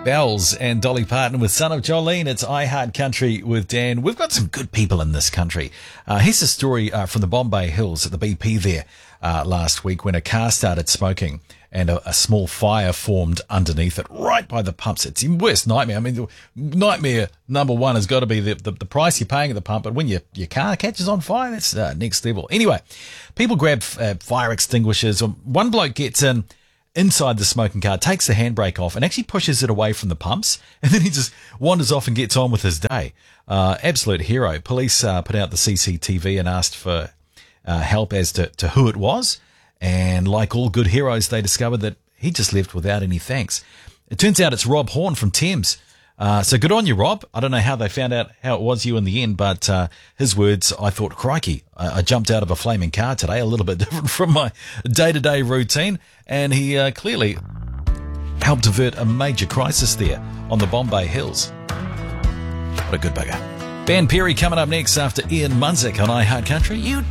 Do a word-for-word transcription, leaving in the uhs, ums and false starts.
Bells and Dolly Parton with Son of Jolene. It's I Heart Country with Dan. We've got some good people in this country. Uh, here's a story uh, from the Bombay Hills at the B P there uh, last week when a car started smoking and a, a small fire formed underneath it right by the pumps. It's your worst nightmare. I mean, the nightmare number one has got to be the, the, the price you're paying at the pump, but when your, your car catches on fire, that's uh, next level. Anyway, people grab uh, fire extinguishers. One bloke gets in inside the smoking car, takes the handbrake off and actually pushes it away from the pumps, and then he just wanders off and gets on with his day. Uh, absolute hero. Police uh, put out the C C T V and asked for uh, help as to, to who it was, and like all good heroes, they discovered that he just left without any thanks. It turns out it's Rob Horn from Thames. Uh, so good on you, Rob. I don't know how they found out how it was you in the end, but uh, his words, I thought, crikey, I, I jumped out of a flaming car today, a little bit different from my day-to-day routine, and he uh, clearly helped avert a major crisis there on the Bombay Hills. What a good bugger. Ben Perry coming up next after Ian Munzik on I Heart Country. You